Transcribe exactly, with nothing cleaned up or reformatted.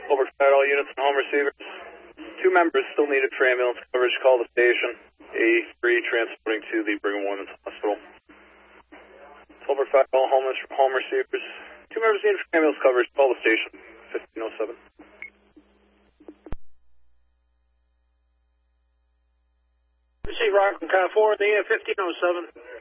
Overflight all units and home receivers. Two members still needed for ambulance coverage. Call the station. A three transporting to the Brigham Women's Hospital. Overflight all homeless from home receivers. Two members needed for ambulance coverage. Call the station. fifteen oh seven. Receive Rockland Car four, the fifteen oh seven.